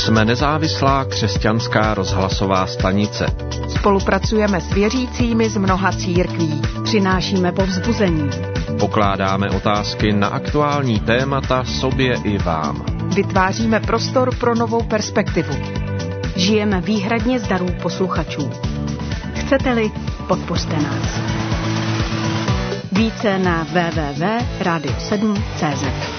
Jsme nezávislá křesťanská rozhlasová stanice. Spolupracujeme s věřícími z mnoha církví. Přinášíme povzbuzení. Pokládáme otázky na aktuální témata sobě i vám. Vytváříme prostor pro novou perspektivu. Žijeme výhradně z darů posluchačů. Chcete-li, podpořte nás. Více na www.radio7.cz.